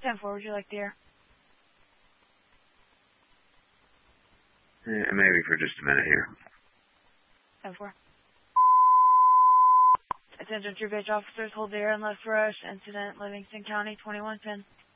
10-4, would you like the air? Maybe for just a minute here. 10-4. Attention True Beach officers, hold the air in Left Rush, incident, Livingston County, 2110.